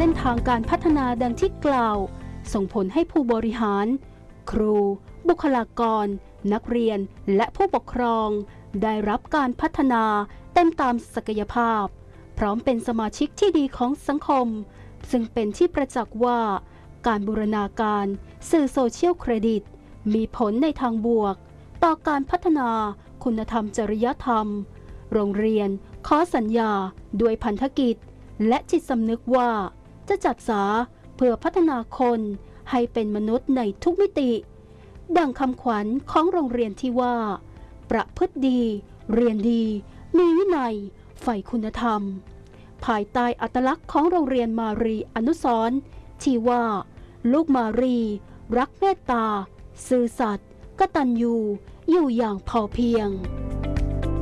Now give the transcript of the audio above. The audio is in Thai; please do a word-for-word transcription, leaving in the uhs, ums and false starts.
ส้นทางการพัฒนาดังที่กล่าวส่งผลให้ผู้บริหารครูบุคลากรนักเรียนและผู้ปกครองได้รับการพัฒนาเต็มตามศักยภาพพร้อมเป็นสมาชิกที่ดีของสังคมซึ่งเป็นที่ประจักษ์ว่าการบูรณาการสื่อโซเชียลเครดิตมีผลในทางบวกต่อการพัฒนาคุณธรรมจริยธรรมโรงเรียนขอสัญญาด้วยพันธกิจและจิตสำนึกว่าจะจัดสาเพื่อพัฒนาคนให้เป็นมนุษย์ในทุกมิติดังคำขวัญของโรงเรียนที่ว่าประพฤติดีเรียนดีมีวินัยใฝ่คุณธรรมภายใต้อัตลักษณ์ของโรงเรียนมารีอนุสรณ์ที่ว่าลูกมารีรักเมตตาซื่อสัตย์กตัญญูอยู่อย่างพอเพียง